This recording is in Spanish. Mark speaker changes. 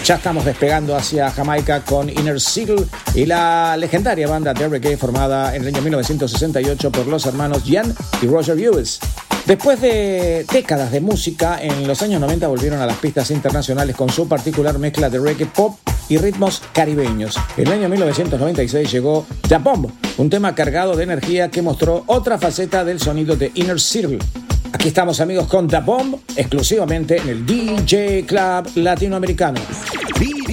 Speaker 1: Ya estamos despegando hacia Jamaica con Inner Circle y la legendaria banda de reggae formada en el año 1968 por los hermanos Ian y Roger Lewis. Después de décadas de música, en los años 90 volvieron a las pistas internacionales con su particular mezcla de reggae pop y ritmos caribeños. En el año 1996 llegó Da Bomb, un tema cargado de energía que mostró otra faceta del sonido de Inner Circle. Aquí estamos, amigos, con Da Bomb, exclusivamente en el DJ Club Latinoamericano.